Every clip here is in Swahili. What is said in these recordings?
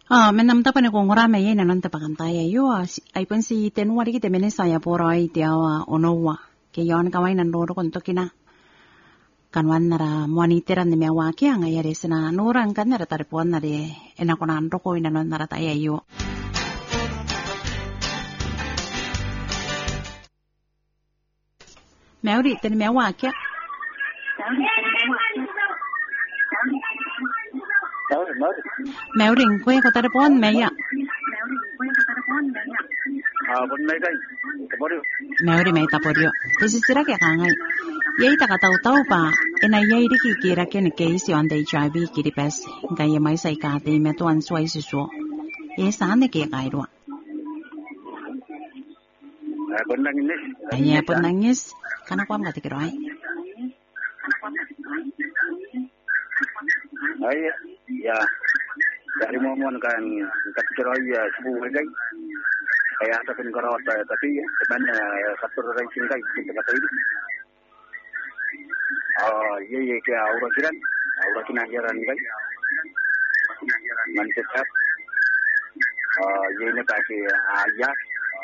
Menam tapane ko ngorame ye nanon tapakantaya yo ay pun si tenuari ki temene saya poroi tiawa onowa ke yon kawai nan roro kon tokina kanwan nara moniteran ni mewa ke anga yare sina nurang kan nara taripon nare enakonan roko inanon nara taya yo. Meuri ten mewa ke Meuring kue ko taripon meya. Bon may kay. Taporio. Meuri may taporio. Tesisira ke kangai. Yei takataw-taw pa. Inayay di kikira ke ni case on the HIV kiripes. Gaya may sa ikate metuan suay suso. Saan ke kairwa. Bon nangis. Ay pun nangis. Kana kwam katikiroy. Ay ya. Dari momon kan katikiroy subuh gay. Kaya sa pinagkarawat tayo tapi sebenarnya katur rin singkay kita kata ini. Ye kaya aura kinajaran gay. Mantap. Ye na kasi ayat.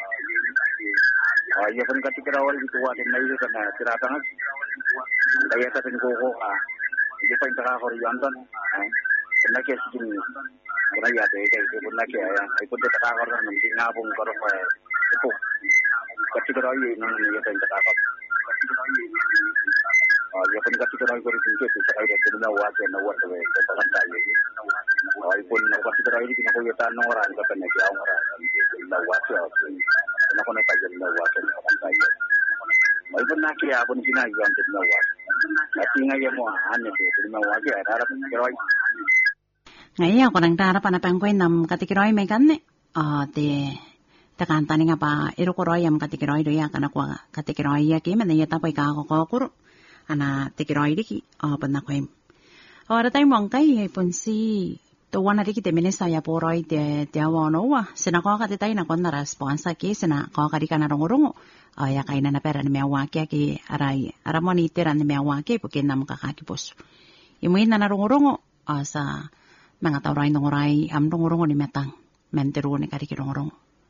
Ye pun katikirawal itu watin na iyo kana tiratangan. Kaya sa pinagkoko ka. Ye pa yung takakoriyantan. Nakaya sige Kaya kaya pun lagi ya, ikut terkakar dan nanti ngabung kalau itu kategori yang yang terkakar. Ya pun kategori itu itu sekali itu tidak wajar nawar tu kepakan saya. Pun kategori ini kita punya tanah orang kita nak jauh orang tidak wajar. Nak kena kaji tidak wajar kepakan saya. Pun nak ya pun kena yang tidak wajar. Tapi ngaya mau aneh tidak wajar. Ada kategori Ngaya ko nang tara panapangkoy nam katikiroy may kanne. Te takantani nga pa irukuroy am katikiroy do ya kana kwa katikiroy ya ki man ya tapoy ka ko kokuro. Ana tikiroy diki panakoy. Ora tay mongkay punsi to wana diki te menesa ya poroy te awono wa sina ko katitay na kon na responsa ki sina ko kadi kana rongorong. Ya kay na pera ni mewa ki aray aramoniteran ni mewa ki pukin nam kakakipos. Imuin na rongorong sa mga tauray nongoray amdongorong ni metang mentero ni karikirongorong.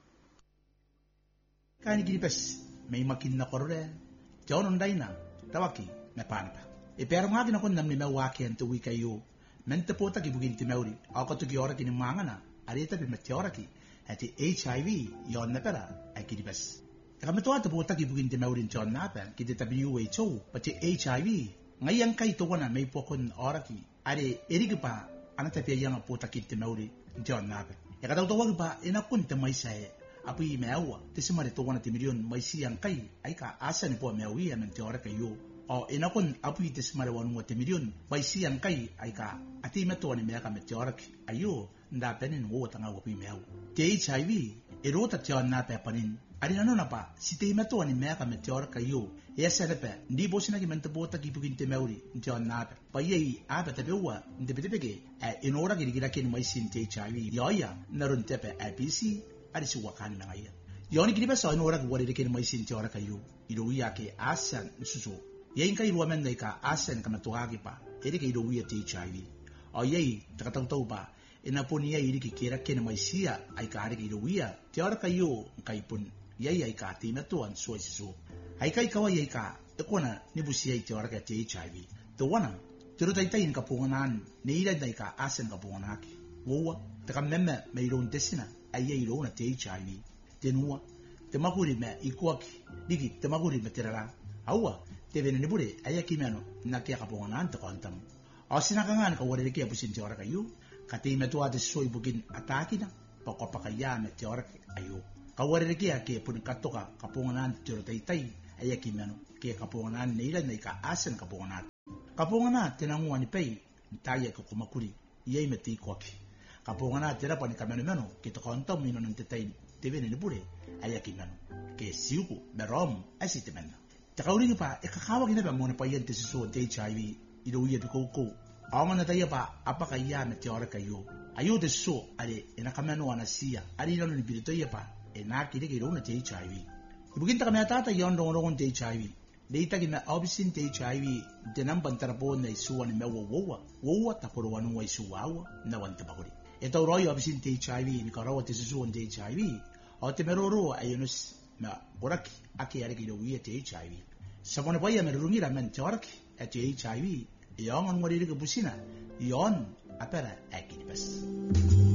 Kani gilipes may makin na korore jonon dayna tawaki me panpa. Pero nga ginakon nam ni mewaki ang tuwi kayo mente po ta gibugin ti mewri ako to giora kini mangana arita bi meteora ki ati HIV yon na pera ay gilipes. Kami to ata po ta gibugin ti mewri jon na pa kiti WHO pati HIV ngayang kay to wana may pokon ora ki are erigipa anata pia yang puta kitte mauri John Nabe. Ya kada to wagba ina kunte mai sai api mewa tisimari to wana timilion mai si yang kai ai ka asani po mewi an teora kayo o ina kun api tisimari wanu timilion mai si yang kai ai ka ati meto ni meka meteora ayo nda penin wo tanga wo pi mewa te HIV erota John Nabe panin ari nano na pa si te meto ni meka meteora kayo esa lepe ndi bosina ki mente bota ki bukin te meuri John Nabe pa yei aba te bewa ndebe tebege in ora ki gira ken mai sin te HIV ya narun tepe APC ari si wakani na ngaya yoni ki besa in ora ki wari ken mai sin te ora kayo ido ya ke asan susu yei kai ruwa men ka asan kama to agi pa ere ke ido ya te HIV o yei takatau tau pa ina poni yei ki kira ken mai sia ai ka ari ki ido ya te ora kayo kai pun yei ai ka ti metuan so susu ai kai kawa yei ka ekona ni busi ai te ora ka te HIV to wana tiro tai tai ka punganan ne ira dai ka asen ka punganaki wowa te ka memme me iro desina ai iro na te HIV tenua te maguri me ikuaki digi te maguri me terara awa te vene ne bure ai ki meno na ke ka punganan te kontam asina ka ngan ka wore ke busin te ora ka yu ka te me tua de soi bugin atakina poko pakaya me te ora ayo ka wore ke pun katoka ka punganan tiro tai tai ai ki meno ke ka punganan ne ira dai ka asen ka punganan kapongana tenangu ani pei taya ko kumakuri yei meti koki kapongana tera pani kameno meno kita konto mino nante tai tevene ne bure ayaki meno ke siuku berom asite meno takauri pa e kakawa kina ba mona pa yente so te HIV ido wiye ko awanga taya pa apa kaya me teora kayo ayo de so ale ena kameno anasia ali no ni birito ya pa ena kide ke ro na te HIV ibugin ta kameta ta yondo ro te HIV Leita gina obisin te HIV de namban tarabo na isuwa ni mewa wowa ta poro wanu wa isuwa na wante bakuri ito roi abisin te HIV ni karawa te susuon te HIV o te meroro ayunus ma boraki aki ari ki do wi te HIV sabone pai me rungira men te oraki te HIV yon ngori ke busina yon apera akini bas